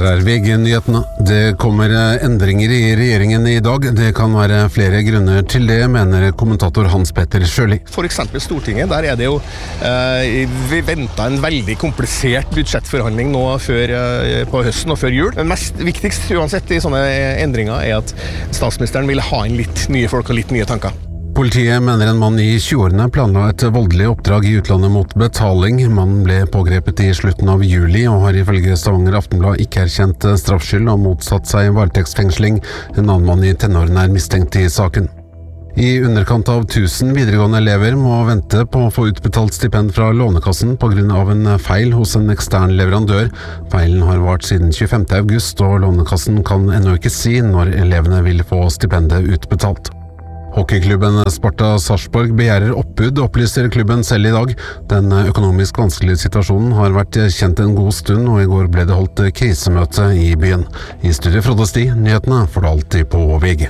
Her VG-nyhetene. Det kommer endringer i regjeringen i dag. Det kan være flere grunner til det, mener kommentator Hans Petter Sjøli. For eksempel Stortinget, der det jo vi ventet en veldig komplisert budsjettforhandling nå på høsten og før jul. Men mest viktigst uansett i sånne endringer at statsministeren vil ha inn litt nye folk og litt nye tanker. Politiet mener en mann i 20-årene planla et voldelig oppdrag i utlandet mot betaling. Mannen ble pågrepet i slutten av juli og har ifølge Stavanger Aftenblad ikke erkjent straffskyld og motsatt seg varetektsfengsling. En annen mann i tenårene mistenkt i saken. I underkant av 1000 videregående elever må vente på å få utbetalt stipend fra Lånekassen på grunn av en feil hos en ekstern leverandør. Feilen har vart siden 25. august, og Lånekassen kan ennå ikke si når elevene vil få stipendet utbetalt. Hockeyklubben Sparta Sarpsborg begjærer oppbud, opplyser klubben selv i dag. Den økonomisk vanskelige situasjonen har vært kjent en god stund, og i går ble det holdt krisemøte i byen. I studio Frode Sti, nyhetene får du alltid på VG.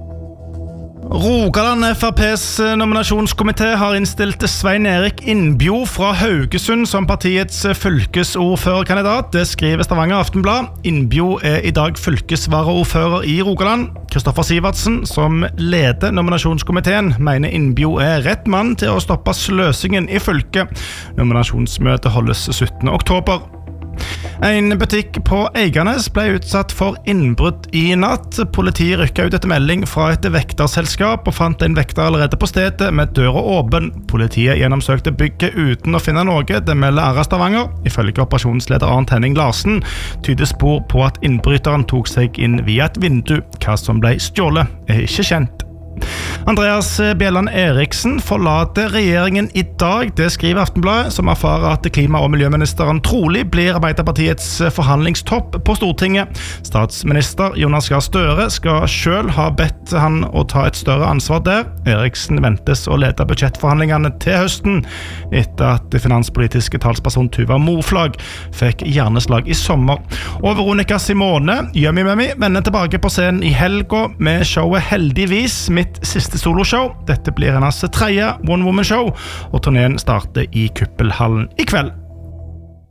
Rogaland FrPs nominasjonskomité har innstilt Svein Erik Innbjo fra Haugesund som partiets fylkesordførerkandidat. Det skriver Stavanger Aftenblad. Innbjo i dag fylkesvaraordfører i Rogaland. Kristoffer Sivertsen, som leder nominasjonskomiteen, mener Innbjo rett mann til å stoppe sløsingen i fylket. Nominasjonsmøtet holdes 17. oktober. En butikk på Eiganes ble utsatt for innbrudd i natt. Politiet rykket ut etter melding fra et vekterselskap og fant en vekter allerede på stedet med døra åpen. Politiet gjennomsøkte bygget uten å finne noe. Det melder RA Stavanger. Ifølge operasjonsleder Arnt Henning Larsen tyder spor på at innbryteren tok seg inn via et vindu. Hva som ble stjålet ikke kjent. Andreas Bjelland Eriksen forlater regjeringen i dag. Det skriver Aftenbladet, som erfarer at klima- og miljøministeren trolig blir Arbeiderpartiets forhandlingstopp på Stortinget. Statsminister Jonas Gahr Støre skal selv ha bedt han å ta et større ansvar der. Eriksen ventes å lede budsjettforhandlingene til høsten, etter at finanspolitiske talsperson Tuva Moflag fikk hjerneslag i sommer. Og Veronica Simone, Yummy Mummy, vender tilbake på scenen i helga med showet Heldigvis, mitt siste soloshow. Dette blir hennes 3. one-woman-show, og turneen starter i Kuppelhallen i kveld.